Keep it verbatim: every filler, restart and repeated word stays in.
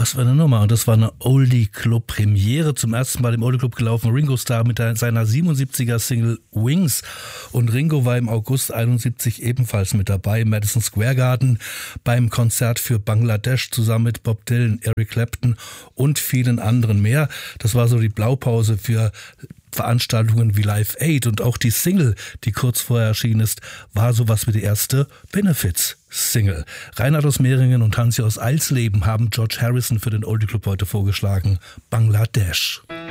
Was für eine Nummer. Und das war eine Oldie-Club-Premiere. Zum ersten Mal im Oldie-Club gelaufen. Ringo Starr mit seiner siebenundsiebziger-Single Wings. Und Ringo war im August einundsiebzig ebenfalls mit dabei im Madison Square Garden beim Konzert für Bangladesch zusammen mit Bob Dylan, Eric Clapton und vielen anderen mehr. Das war so die Blaupause für Veranstaltungen wie Live Aid, und auch die Single, die kurz vorher erschienen ist, war sowas wie die erste Benefits-Single. Reinhard aus Mehringen und Hansi aus Eilsleben haben George Harrison für den Oldie Club heute vorgeschlagen. Bangladesch.